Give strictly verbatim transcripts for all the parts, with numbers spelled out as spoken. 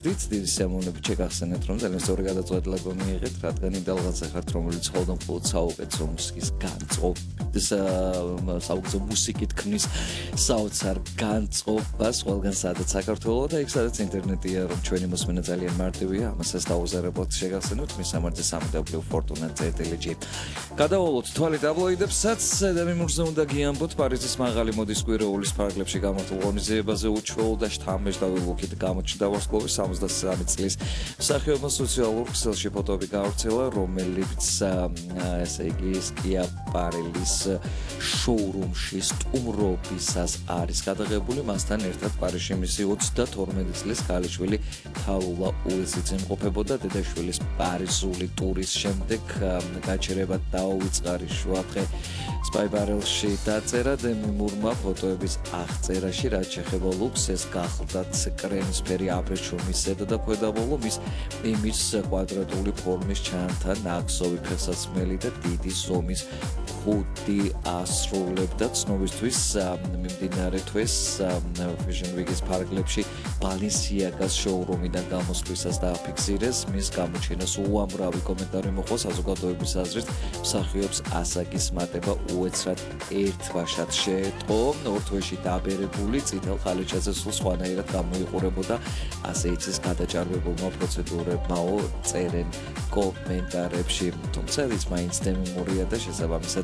Dits this სიამოვნებით შეგახსენეთ, რომ ძალიან სწორი გადაწყვეტილება გომიიღეთ, რადგან იმ დალღაზე ხართ, რომელიც ხოლმე მხოლოდ საუკეთესო მუსიკის განწყობას, საუკეთესო მუსიკით ქმნის საოცარ განწყობას ყველგან სადაც საქართველოს და იქ სადაც ინტერნეტია, რომ ჩვენი მოსმენა ძალიან მარტივია, ამასაც დაუზარებოთ შეგახსენოთ, მის სამართლე სამი დაბლიუ ფორტუნა წერტილი. გადავალოთ თვალი ტაბლოიდებსაც და მიმურზე უნდა გიამბოთ პარიზის მაღალი მოდის კვირეულის ფარგლებში გამართულ ღონისძიებაზე უჩვეულ და შთამბეჭდავი ლუკით გამოჩნდა ვარსკვლავის სამოცდასამი წლის მსახიობმა სოციალურ ქსელში ფოტოები გაავრცელა, რომელიც ესე იგი სკიაპარელის შოურუმში სტუმრობისას არის გადაღებული, მასთან ერთად პარიზში მისი ოცდათორმეტი წლის ქალიშვილი თაულა უილსიც იმყოფებოდა დედაშვილის პარიზული ტურის შემდეგ გაჩერება დაუვიწყარი შუადღე სპაიბარელში დაწერა დემიმურმა ფოტოების აღწერაში, რაც შეეხება ლუქს, ეს გახლდათ კრემისფერი აბრეშუმის ზედა და ქვედაბოლო მის იმის კვადრატული ფორმის ჩანთა ნაკსოვი ფეხსაცმელი და დიდი ზომის ხუთი ასრულებდა ცნობისთვის მიმდინარე თვეს Fashion Week-ის ფარგლებში Balenciaga-ს შოურუმიდან გამოსვლისას დააფიქსირეს, მის გამოჩენას უამრავი კომენტარი მოჰყვა საზოგადოების აზრით, მსახიობს ასაკის მატება უეცრად ერთბაშად შეეტყო, ორ თვეში დაბერებული წითელ ხალიჩაზე სულ სხვანაირად გამოიყურებოდა, ასე იცის გადაჭარბებულმა პროცედურებმაო წერენ კომენტარებში, თუმცა ის მაინც დემიმურია და შესაბამისად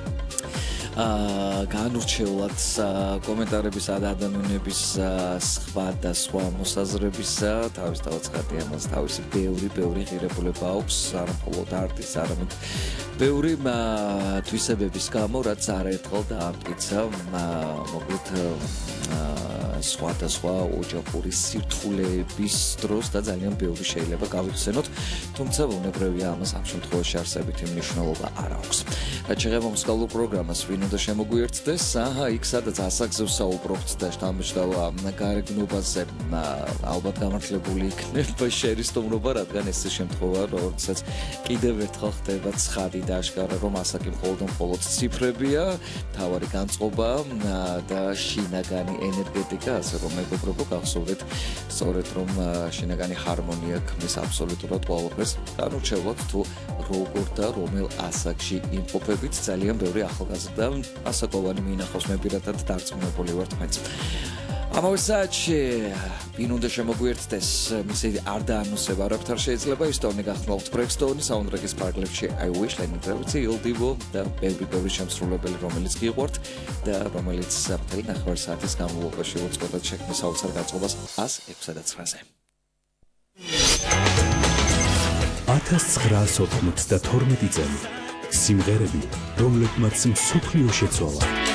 განურჩევლად კომენტარების და ადამიანების სხვა და სხვა მოსაზრებისა თავისთავად ცხადია, მას თავისი ბევრი ბევრი ღირებულება აქვს, არა მხოლოდ არტის, არამედ ბევრი თვისებების გამო, რაც არაერთხელ დაამტკიცა, მოკლედ სხვადასხვა ოჯახური სირთულეების დროს და ძალიან ბევრი შეიძლება გავიხსენოთ, თუმცა ბუნებრივია ამას ამ შემთხვევაში არსებითი მნიშვნელობა არ აქვს. რაც შეეხება მუსიკალურ პროგრამას, ვინ უნდა შემოგვიერთდეს, აჰა, იქ სადაც ასაკზე ვსაუბრობთ და შთამბეჭდავა გარეგნობაზე ალბათ გამართლებული იქნება შერის სტუმრობა, რადგან ეს შემთხვევა, როდესაც კიდევ ერთხელ ხდება ცხადი და აშკარა, რომ ასაკი მხოლოდ და მხოლოდ ციფრებია, თავარი განწყობა და შინაგანი ენერგეტიკა, ასე რომ მეგობრებო, გახსოვდეთ სწორედ რომ შინაგანი ჰარმონია ქმნის აბსოლუტურად ყველაფერს, განურჩევლად თუ როგორ და რომელ ასაკში იმყოფებით, ძალიან ბევრი ახალგაზრდა ასაკოვანი მინახავს, მე პირადად დარწმუნებული ვარ თქვენც. ამავე საათში ვინ უნდა შემოგვიერთდეს, მისი არ დაანონსება არაფერ შეიძლება, ისტორნი გახსნათ ბრექსტონი საუნდტრეკის ფარგლებში I wish ლენიტრევიცი ილდივო და ბევრი ბევრი შემსრულებელი, რომელიც გიყვართ და რომელიც საფრთხელი ნახევარ საათის განმავლობაში უწყვეტად შექმნის საოცარ განწყობას ას ექვსდაცხრაზე. ათას ცხრაასოთხმოცდათორმეტი წელი სიმღერები, რომლებმაც მსოფლიო შეცვალა.